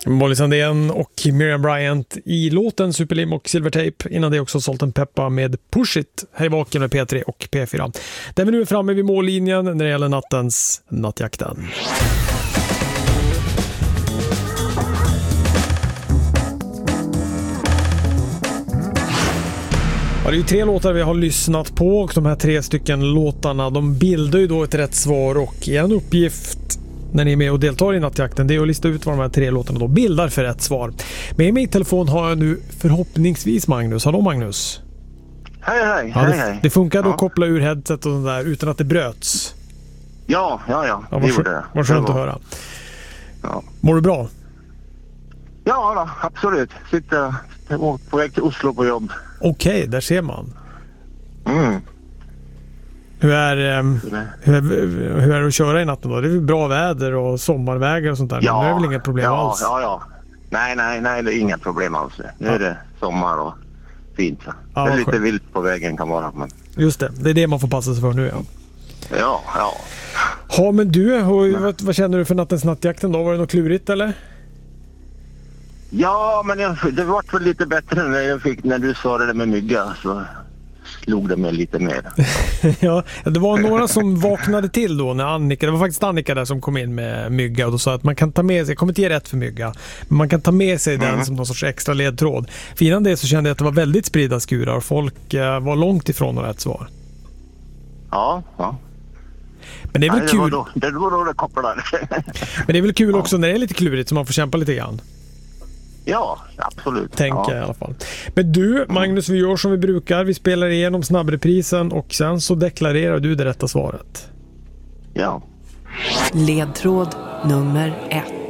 Molly Sandén och Miriam Bryant i låten Superlim och Silvertape. Innan det också Salt and Peppa med Push It här i Vaken med P3 och P4. Där vi nu är framme vid mållinjen när det gäller nattens Nattjakten. Ja, det är ju 3 låtar vi har lyssnat på och de här 3 stycken låtarna, de bildar ju då ett rätt svar, och en uppgift när ni är med och deltar i Nattjakten, det är att lista ut vad de här 3 låtarna då bildar för rätt svar. Med mig i telefon har jag nu förhoppningsvis Magnus. Hallå Magnus. Hej. Ja, hej. Det funkade att koppla ur headset och där utan att det bröts. Ja, det gjorde det. Vad skönt att höra. Ja. Mår du bra? Ja då, absolut. Sitter på väg till Oslo på jobb. Okej, där ser man. Hur är det att köra i natten då? Det är väl bra väder och sommarvägar och sånt där. Ja, men det är väl inga problem alls? Ja. Nej, det är inga problem alls. Nu är det sommar och fint. Ja, det är lite vilt på vägen kan vara. Men... Just det är det man får passa sig för nu, ja. Ja. Ja, men du, vad känner du för nattens Nattjakten då? Var det något klurigt eller? Ja, men det var väl lite bättre när du sa det med mygga, så slog det mig lite mer. Ja, det var några som vaknade till då när det var faktiskt Annika där som kom in med mygga och då sa att man kan ta med sig, jag kommer inte ge rätt för mygga, men man kan ta med sig den som någon sorts extra ledtråd. För innan det så kände jag att det var väldigt spridda skurar och folk var långt ifrån rätt svar. Ja. Men det är väl kul. Det var då det kopplade. Men det är väl kul också när det är lite klurigt så man får kämpa lite grann. Ja, absolut. Tänker jag i alla fall. Men du, Magnus, vi gör som vi brukar. Vi spelar igenom snabbreprisen och sen så deklarerar du det rätta svaret. Ja. Ledtråd nummer 1.